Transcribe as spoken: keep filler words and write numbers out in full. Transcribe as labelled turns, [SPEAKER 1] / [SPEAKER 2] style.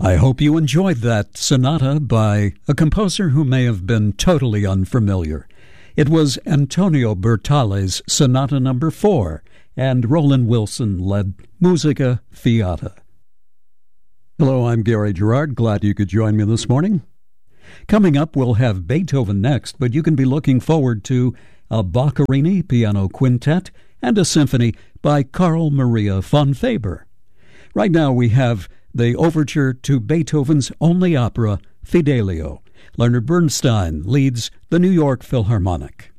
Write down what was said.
[SPEAKER 1] I hope you enjoyed that sonata by a composer who may have been totally unfamiliar. It was Antonio Bertale's Sonata Number Four, and Roland Wilson led Musica Fiata. Hello, I'm Gary Gerard. Glad you could join me this morning. Coming up, we'll have Beethoven next, but you can be looking forward to a Boccherini piano quintet and a symphony by Carl Maria von Faber. Right now we have the overture to Beethoven's only opera, Fidelio. Leonard Bernstein leads the New York Philharmonic.